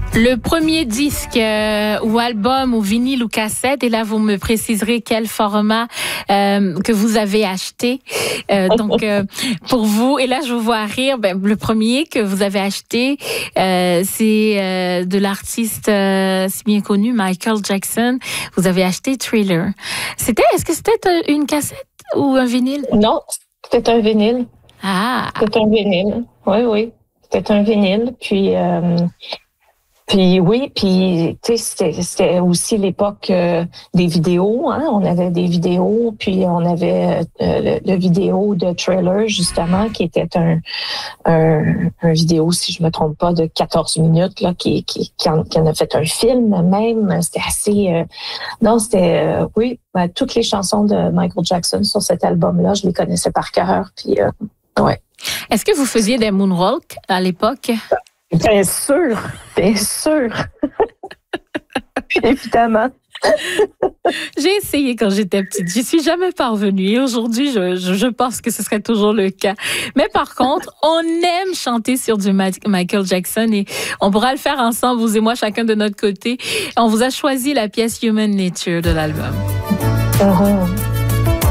Le premier disque ou album ou vinyle ou cassette, et là vous me préciserez quel format que vous avez acheté. Pour vous, et là je vous vois rire, le premier que vous avez acheté, c'est de l'artiste si bien connu, Michael Jackson. Vous avez acheté Thriller. Est-ce que c'était une cassette ou un vinyle? Non, c'était un vinyle. Ah! C'était un vinyle, oui. C'était un vinyle, puis tu sais, c'était aussi l'époque des vidéos, hein. On avait des vidéos, puis on avait le vidéo de Thriller, justement, qui était un vidéo, si je me trompe pas, de 14 minutes, là, qui en a fait un film même. C'était assez... toutes les chansons de Michael Jackson sur cet album-là, je les connaissais par cœur, puis ouais. Est-ce que vous faisiez des moonwalk à l'époque? Bien sûr. Évidemment. J'ai essayé quand j'étais petite. J'y suis jamais parvenue. Et aujourd'hui, je pense que ce serait toujours le cas. Mais par contre, on aime chanter sur du Michael Jackson et on pourra le faire ensemble, vous et moi, chacun de notre côté. On vous a choisi la pièce Human Nature de l'album. Uh-huh.